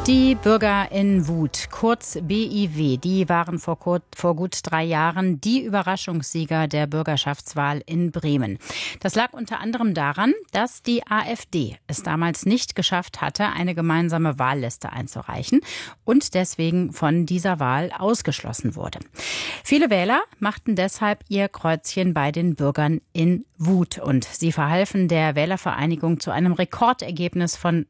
Die Bürger in Wut, kurz BIW, die waren vor gut 3 Jahren die Überraschungssieger der Bürgerschaftswahl in Bremen. Das lag unter anderem daran, dass die AfD es damals nicht geschafft hatte, eine gemeinsame Wahlliste einzureichen und deswegen von dieser Wahl ausgeschlossen wurde. Viele Wähler machten deshalb ihr Kreuzchen bei den Bürgern in Wut und sie verhalfen der Wählervereinigung zu einem Rekordergebnis von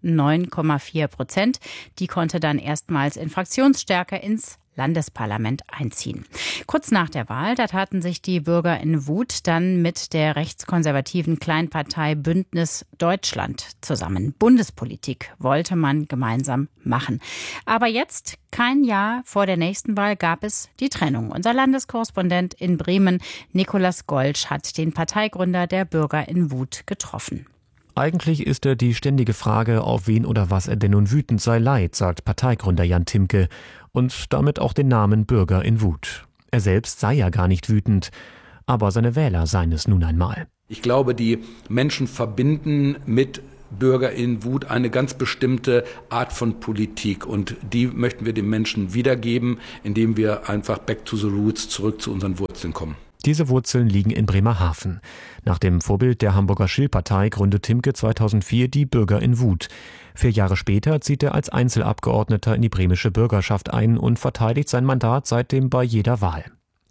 9,4%. Die konnte dann erstmals in Fraktionsstärke ins Landesparlament einziehen. Kurz nach der Wahl, da taten sich die Bürger in Wut dann mit der rechtskonservativen Kleinpartei Bündnis Deutschland zusammen. Bundespolitik wollte man gemeinsam machen. Aber jetzt, kein Jahr vor der nächsten Wahl, gab es die Trennung. Unser Landeskorrespondent in Bremen, Nicolas Golsch, hat den Parteigründer der Bürger in Wut getroffen. Eigentlich ist er die ständige Frage, auf wen oder was er denn nun wütend sei leid, sagt Parteigründer Jan Timke und damit auch den Namen Bürger in Wut. Er selbst sei ja gar nicht wütend, aber seine Wähler seien es nun einmal. Ich glaube, die Menschen verbinden mit Bürger in Wut eine ganz bestimmte Art von Politik und die möchten wir den Menschen wiedergeben, indem wir einfach back to the roots, zurück zu unseren Wurzeln kommen. Diese Wurzeln liegen in Bremerhaven. Nach dem Vorbild der Hamburger Schill-Partei gründet Timke 2004 die Bürger in Wut. 4 Jahre später zieht er als Einzelabgeordneter in die bremische Bürgerschaft ein und verteidigt sein Mandat seitdem bei jeder Wahl.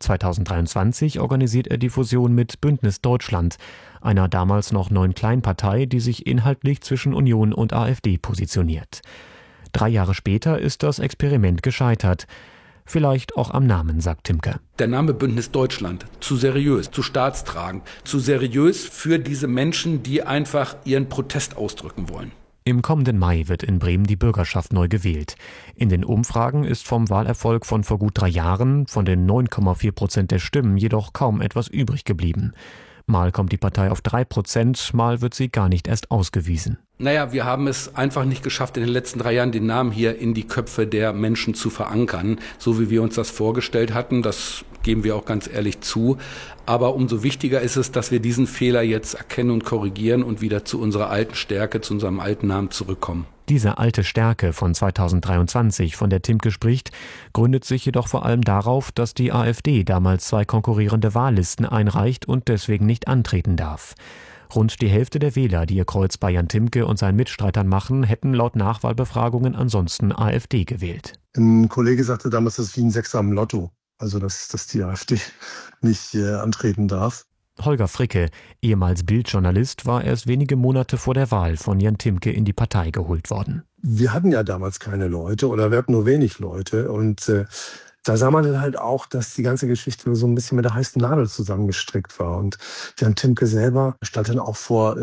2023 organisiert er die Fusion mit Bündnis Deutschland, einer damals noch neuen Kleinpartei, die sich inhaltlich zwischen Union und AfD positioniert. 3 Jahre später ist das Experiment gescheitert. Vielleicht auch am Namen, sagt Timke. Der Name Bündnis Deutschland, zu seriös, zu staatstragend, zu seriös für diese Menschen, die einfach ihren Protest ausdrücken wollen. Im kommenden Mai wird in Bremen die Bürgerschaft neu gewählt. In den Umfragen ist vom Wahlerfolg von vor gut 3 Jahren, von den 9,4% der Stimmen, jedoch kaum etwas übrig geblieben. Mal kommt die Partei auf 3%, mal wird sie gar nicht erst ausgewiesen. Naja, wir haben es einfach nicht geschafft, in den letzten 3 Jahren den Namen hier in die Köpfe der Menschen zu verankern, so wie wir uns das vorgestellt hatten. Das geben wir auch ganz ehrlich zu. Aber umso wichtiger ist es, dass wir diesen Fehler jetzt erkennen und korrigieren und wieder zu unserer alten Stärke, zu unserem alten Namen zurückkommen. Diese alte Stärke von 2023, von der Timke spricht, gründet sich jedoch vor allem darauf, dass die AfD damals 2 konkurrierende Wahllisten einreicht und deswegen nicht antreten darf. Rund die Hälfte der Wähler, die ihr Kreuz bei Jan Timke und seinen Mitstreitern machen, hätten laut Nachwahlbefragungen ansonsten AfD gewählt. Ein Kollege sagte damals, das ist wie ein Sechser am Lotto, also dass die AfD nicht antreten darf. Holger Fricke, ehemals Bild-Journalist, war erst wenige Monate vor der Wahl von Jan Timke in die Partei geholt worden. Wir hatten ja damals keine Leute oder wir hatten nur wenig Leute und da sah man dann halt auch, dass die ganze Geschichte so ein bisschen mit der heißen Nadel zusammengestrickt war. Und Jan Timke selber stand dann auch vor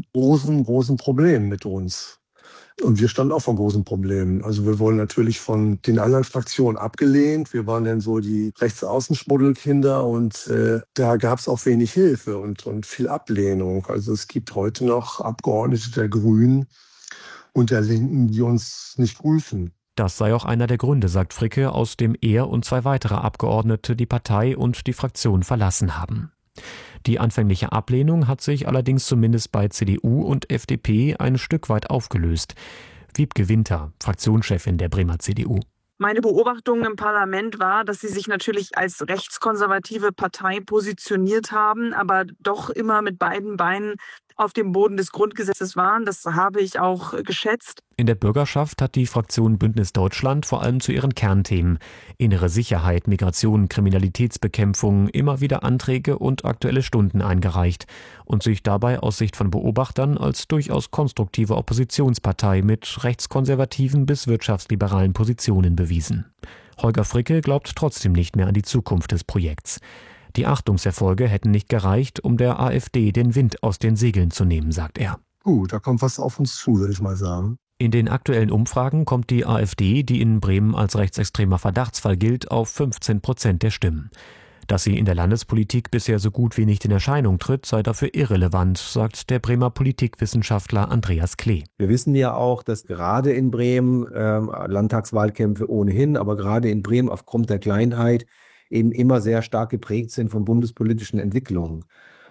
großen Problemen mit uns. Und wir standen auch vor großen Problemen. Also wir wurden natürlich von den anderen Fraktionen abgelehnt. Wir waren dann so die Rechtsaußenschmuddelkinder und da gab es auch wenig Hilfe und viel Ablehnung. Also es gibt heute noch Abgeordnete der Grünen und der Linken, die uns nicht grüßen. Das sei auch einer der Gründe, sagt Fricke, aus dem er und 2 weitere Abgeordnete die Partei und die Fraktion verlassen haben. Die anfängliche Ablehnung hat sich allerdings zumindest bei CDU und FDP ein Stück weit aufgelöst. Wiebke Winter, Fraktionschefin der Bremer CDU. Meine Beobachtung im Parlament war, dass sie sich natürlich als rechtskonservative Partei positioniert haben, aber doch immer mit beiden Beinen auf dem Boden des Grundgesetzes waren. Das habe ich auch geschätzt. In der Bürgerschaft hat die Fraktion Bündnis Deutschland vor allem zu ihren Kernthemen innere Sicherheit, Migration, Kriminalitätsbekämpfung immer wieder Anträge und Aktuelle Stunden eingereicht und sich dabei aus Sicht von Beobachtern als durchaus konstruktive Oppositionspartei mit rechtskonservativen bis wirtschaftsliberalen Positionen bewiesen. Holger Fricke glaubt trotzdem nicht mehr an die Zukunft des Projekts. Die Achtungserfolge hätten nicht gereicht, um der AfD den Wind aus den Segeln zu nehmen, sagt er. Da kommt was auf uns zu, würde ich mal sagen. In den aktuellen Umfragen kommt die AfD, die in Bremen als rechtsextremer Verdachtsfall gilt, auf 15% der Stimmen. Dass sie in der Landespolitik bisher so gut wie nicht in Erscheinung tritt, sei dafür irrelevant, sagt der Bremer Politikwissenschaftler Andreas Klee. Wir wissen ja auch, dass gerade in Bremen Landtagswahlkämpfe ohnehin, aber gerade in Bremen aufgrund der Kleinheit eben immer sehr stark geprägt sind von bundespolitischen Entwicklungen.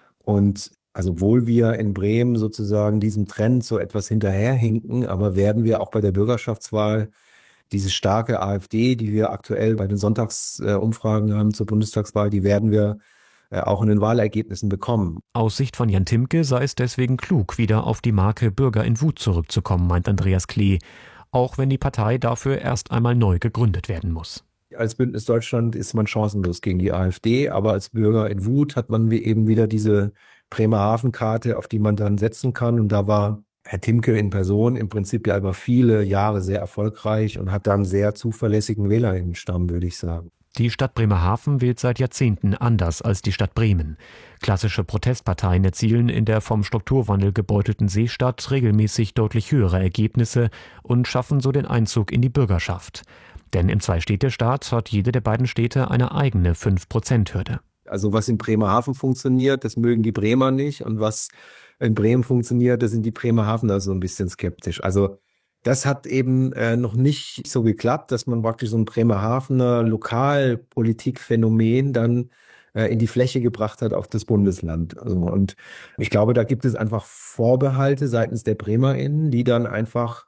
Und also obwohl wir in Bremen sozusagen diesem Trend so etwas hinterherhinken, aber werden wir auch bei der Bürgerschaftswahl diese starke AfD, die wir aktuell bei den Sonntagsumfragen haben zur Bundestagswahl, die werden wir auch in den Wahlergebnissen bekommen. Aus Sicht von Jan Timke sei es deswegen klug, wieder auf die Marke Bürger in Wut zurückzukommen, meint Andreas Klee, auch wenn die Partei dafür erst einmal neu gegründet werden muss. Als Bündnis Deutschland ist man chancenlos gegen die AfD, aber als Bürger in Wut hat man eben wieder diese Bremerhaven-Karte, auf die man dann setzen kann. Und da war Herr Timke in Person im Prinzip ja über viele Jahre sehr erfolgreich und hat dann sehr zuverlässigen Wählerinnenstamm, würde ich sagen. Die Stadt Bremerhaven wählt seit Jahrzehnten anders als die Stadt Bremen. Klassische Protestparteien erzielen in der vom Strukturwandel gebeutelten Seestadt regelmäßig deutlich höhere Ergebnisse und schaffen so den Einzug in die Bürgerschaft. Denn im Zwei-Städte-Staat hat jede der beiden Städte eine eigene 5%-Hürde. Also was in Bremerhaven funktioniert, das mögen die Bremer nicht. Und was in Bremen funktioniert, da sind die Bremerhavener so ein bisschen skeptisch. Also das hat eben noch nicht so geklappt, dass man praktisch so ein Bremerhavener Lokalpolitikphänomen dann in die Fläche gebracht hat auf das Bundesland. Also, und ich glaube, da gibt es einfach Vorbehalte seitens der BremerInnen, die dann einfach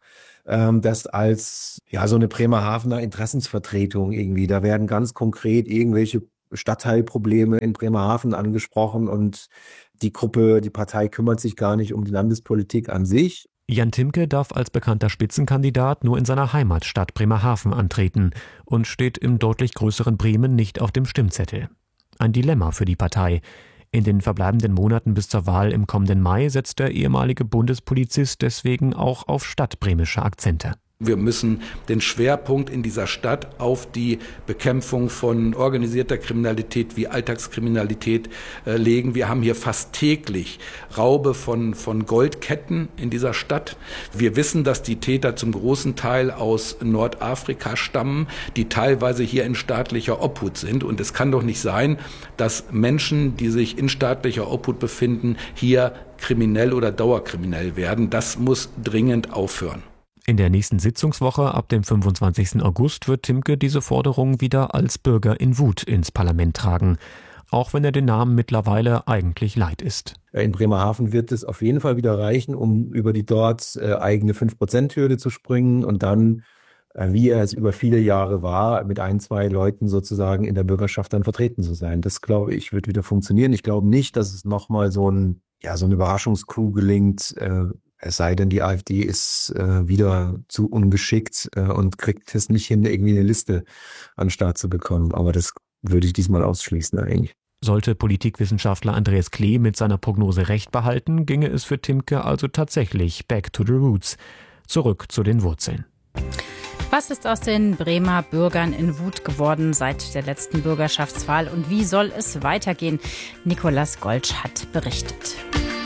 das als so eine Bremerhavener Interessensvertretung irgendwie, da werden ganz konkret irgendwelche Stadtteilprobleme in Bremerhaven angesprochen und die Partei kümmert sich gar nicht um die Landespolitik an sich. Jan Timke darf als bekannter Spitzenkandidat nur in seiner Heimatstadt Bremerhaven antreten und steht im deutlich größeren Bremen nicht auf dem Stimmzettel. Ein Dilemma für die Partei. In den verbleibenden Monaten bis zur Wahl im kommenden Mai setzt der ehemalige Bundespolizist deswegen auch auf stadtbremische Akzente. Wir müssen den Schwerpunkt in dieser Stadt auf die Bekämpfung von organisierter Kriminalität wie Alltagskriminalität legen. Wir haben hier fast täglich Raube von Goldketten in dieser Stadt. Wir wissen, dass die Täter zum großen Teil aus Nordafrika stammen, die teilweise hier in staatlicher Obhut sind. Und es kann doch nicht sein, dass Menschen, die sich in staatlicher Obhut befinden, hier kriminell oder dauerkriminell werden. Das muss dringend aufhören. In der nächsten Sitzungswoche ab dem 25. August wird Timke diese Forderung wieder als Bürger in Wut ins Parlament tragen, auch wenn er den Namen mittlerweile eigentlich leid ist. In Bremerhaven wird es auf jeden Fall wieder reichen, um über die dort eigene 5%-Hürde zu springen und dann, wie er es über viele Jahre war, mit 1-2 Leuten sozusagen in der Bürgerschaft dann vertreten zu sein. Das, glaube ich, wird wieder funktionieren. Ich glaube nicht, dass es nochmal so eine Überraschungscoup gelingt, es sei denn, die AfD ist wieder zu ungeschickt und kriegt es nicht hin, irgendwie eine Liste an den Start zu bekommen. Aber das würde ich diesmal ausschließen eigentlich. Sollte Politikwissenschaftler Andreas Klee mit seiner Prognose recht behalten, ginge es für Timke also tatsächlich back to the roots, zurück zu den Wurzeln. Was ist aus den Bremer Bürgern in Wut geworden seit der letzten Bürgerschaftswahl und wie soll es weitergehen? Nicolas Goltsch hat berichtet.